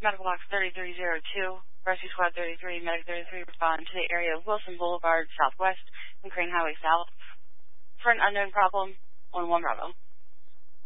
Medical Box 3302, Rescue Squad 33, Medic 33 respond to the area of Wilson Boulevard Southwest and Crane Highway South for an unknown problem on 1 Bravo.